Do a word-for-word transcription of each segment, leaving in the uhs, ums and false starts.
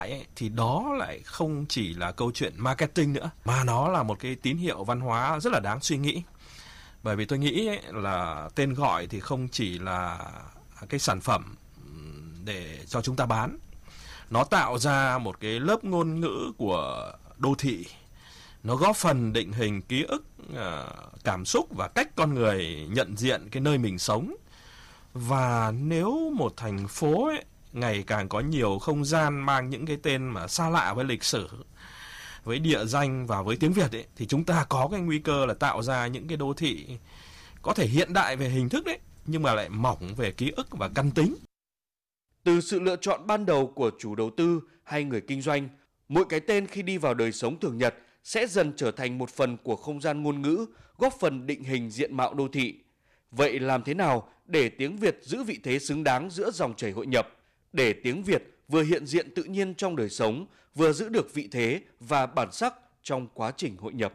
ấy, thì đó lại không chỉ là câu chuyện marketing nữa, mà nó là một cái tín hiệu văn hóa rất là đáng suy nghĩ. Bởi vì tôi nghĩ ấy, là tên gọi thì không chỉ là cái sản phẩm để cho chúng ta bán. Nó tạo ra một cái lớp ngôn ngữ của đô thị. Nó góp phần định hình ký ức, cảm xúc và cách con người nhận diện cái nơi mình sống. Và nếu một thành phố ấy, ngày càng có nhiều không gian mang những cái tên mà xa lạ với lịch sử, với địa danh và với tiếng Việt ấy, thì chúng ta có cái nguy cơ là tạo ra những cái đô thị có thể hiện đại về hình thức đấy, nhưng mà lại mỏng về ký ức và căn tính. Từ sự lựa chọn ban đầu của chủ đầu tư hay người kinh doanh, mỗi cái tên khi đi vào đời sống thường nhật sẽ dần trở thành một phần của không gian ngôn ngữ, góp phần định hình diện mạo đô thị. Vậy làm thế nào để tiếng Việt giữ vị thế xứng đáng giữa dòng chảy hội nhập, để tiếng Việt vừa hiện diện tự nhiên trong đời sống, vừa giữ được vị thế và bản sắc trong quá trình hội nhập?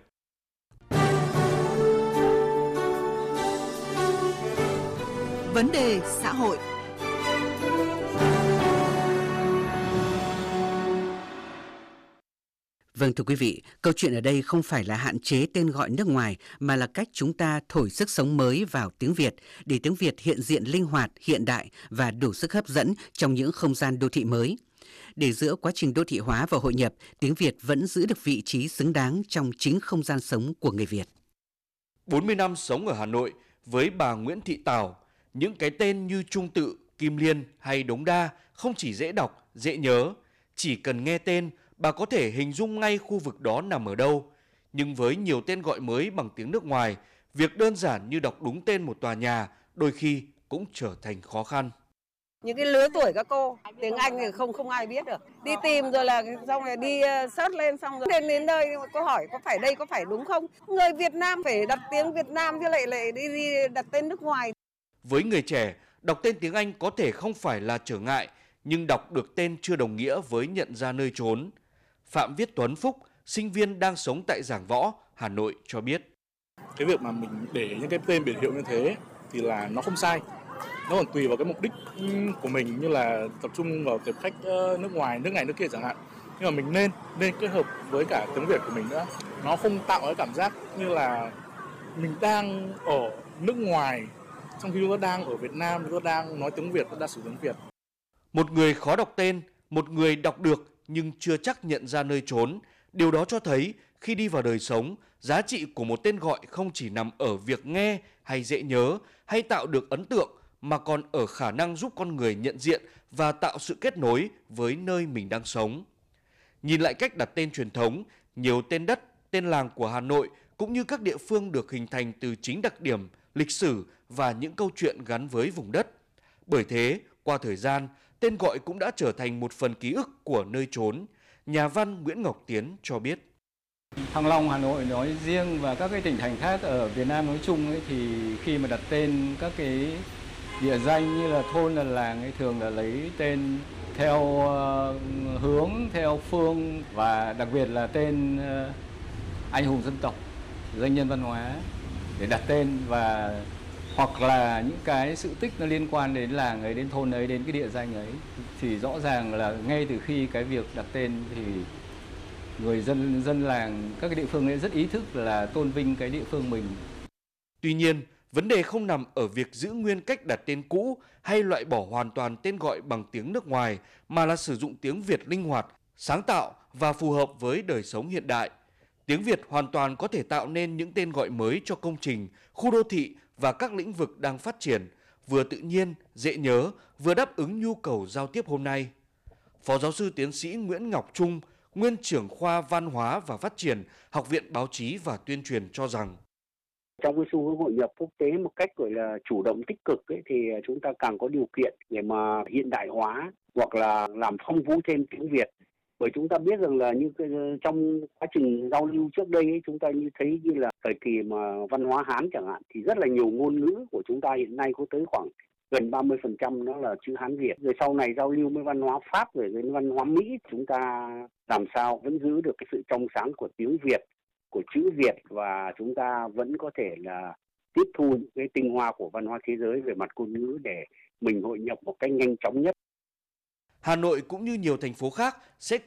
Vấn đề xã hội. Vâng thưa quý vị, câu chuyện ở đây không phải là hạn chế tên gọi nước ngoài mà là cách chúng ta thổi sức sống mới vào tiếng Việt để tiếng Việt hiện diện linh hoạt, hiện đại và đủ sức hấp dẫn trong những không gian đô thị mới. Để giữa quá trình đô thị hóa và hội nhập, tiếng Việt vẫn giữ được vị trí xứng đáng trong chính không gian sống của người Việt. bốn mươi năm sống ở Hà Nội với bà Nguyễn Thị Tào, những cái tên như Trung Tự, Kim Liên hay Đống Đa không chỉ dễ đọc, dễ nhớ. Chỉ cần nghe tên, bà có thể hình dung ngay khu vực đó nằm ở đâu. Nhưng với nhiều tên gọi mới bằng tiếng nước ngoài, việc đơn giản như đọc đúng tên một tòa nhà đôi khi cũng trở thành khó khăn. Những cái lứa tuổi các cô, tiếng Anh thì không không ai biết được. Đi tìm rồi là xong rồi đi search lên xong rồi đến đến nơi cô hỏi có phải đây có phải đúng không? Người Việt Nam phải đặt tiếng Việt Nam chứ lại lại đi, đi đặt tên nước ngoài. Với người trẻ, đọc tên tiếng Anh có thể không phải là trở ngại, nhưng đọc được tên chưa đồng nghĩa với nhận ra nơi trốn. Phạm Viết Tuấn Phúc, sinh viên đang sống tại Giảng Võ, Hà Nội cho biết. Cái việc mà mình để những cái tên biển hiệu như thế thì là nó không sai. Nó còn tùy vào cái mục đích của mình, như là tập trung vào tiếp khách nước ngoài, nước này nước kia chẳng hạn. Nhưng mà mình nên nên kết hợp với cả tiếng Việt của mình nữa. Nó không tạo cái cảm giác như là mình đang ở nước ngoài, trong khi chúng ta đang ở Việt Nam, chúng ta đang nói tiếng Việt, chúng ta đang sử dụng tiếng Việt. Một người khó đọc tên, một người đọc được nhưng chưa chắc nhận ra nơi trốn. Điều đó cho thấy khi đi vào đời sống, giá trị của một tên gọi không chỉ nằm ở việc nghe hay dễ nhớ hay tạo được ấn tượng, mà còn ở khả năng giúp con người nhận diện và tạo sự kết nối với nơi mình đang sống. Nhìn lại cách đặt tên truyền thống, nhiều tên đất, tên làng của Hà Nội cũng như các địa phương được hình thành từ chính đặc điểm, lịch sử và những câu chuyện gắn với vùng đất. Bởi thế, qua thời gian, tên gọi cũng đã trở thành một phần ký ức của nơi trốn. Nhà văn Nguyễn Ngọc Tiến cho biết. Thăng Long, Hà Nội nói riêng và các cái tỉnh thành khác ở Việt Nam nói chung ấy, thì khi mà đặt tên các cái địa danh như là thôn là làng ấy, thường là lấy tên theo uh, hướng, theo phương và đặc biệt là tên uh, anh hùng dân tộc, danh nhân văn hóa để đặt tên, và hoặc là những cái sự tích nó liên quan đến làng ấy, đến thôn ấy, đến cái địa danh ấy. Thì rõ ràng là ngay từ khi cái việc đặt tên thì người dân dân làng, các cái địa phương ấy rất ý thức là tôn vinh cái địa phương mình. Tuy nhiên, vấn đề không nằm ở việc giữ nguyên cách đặt tên cũ hay loại bỏ hoàn toàn tên gọi bằng tiếng nước ngoài, mà là sử dụng tiếng Việt linh hoạt, sáng tạo và phù hợp với đời sống hiện đại. Tiếng Việt hoàn toàn có thể tạo nên những tên gọi mới cho công trình, khu đô thị và các lĩnh vực đang phát triển, vừa tự nhiên, dễ nhớ, vừa đáp ứng nhu cầu giao tiếp hôm nay. Phó giáo sư tiến sĩ Nguyễn Ngọc Trung, nguyên trưởng khoa Văn hóa và Phát triển, Học viện Báo chí và Tuyên truyền cho rằng trong cái xu hướng hội nhập quốc tế một cách gọi là chủ động tích cực ấy, thì chúng ta càng có điều kiện để mà hiện đại hóa hoặc là làm phong phú thêm tiếng Việt. Bởi chúng ta biết rằng là như trong quá trình giao lưu trước đây ấy, chúng ta như thấy như là thời kỳ mà văn hóa Hán chẳng hạn, thì rất là nhiều ngôn ngữ của chúng ta hiện nay có tới khoảng gần ba mươi phần trăm nó là chữ Hán Việt. Rồi sau này giao lưu với văn hóa Pháp rồi đến văn hóa Mỹ, chúng ta làm sao vẫn giữ được cái sự trong sáng của tiếng Việt, của chữ Việt, và chúng ta vẫn có thể là tiếp thu những cái tinh hoa của văn hóa thế giới về mặt ngôn ngữ để mình hội nhập một cách nhanh chóng nhất. Hà Nội cũng như nhiều thành phố khác sẽ